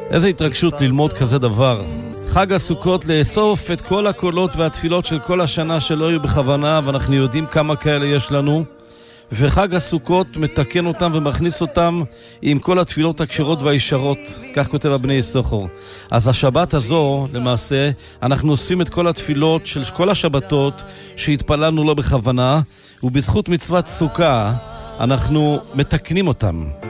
איזו התרגשות ללמוד כזה דבר. חג הסוכות לאסוף את כל הקולות והתפילות של כל השנה שלא היו בכוונה, ואנחנו יודעים כמה כאלה יש לנו. וחג הסוכות מתקן אותם ומכניס אותם עם כל התפילות הקשרות והישרות, כך כותב הבני יששכר. אז השבת הזו, למעשה, אנחנו אוספים את כל התפילות של כל השבתות שהתפללנו לא בכוונה, ובזכות מצוות סוכה אנחנו מתקנים אותם.